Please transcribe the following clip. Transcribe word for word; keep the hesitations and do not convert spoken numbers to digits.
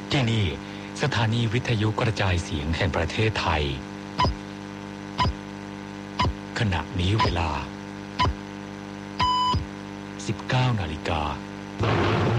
ที่นี่สถานีวิทยุกระจายเสียงแห่งประเทศไทยขณะนี้เวลา สิบเก้านาฬิกา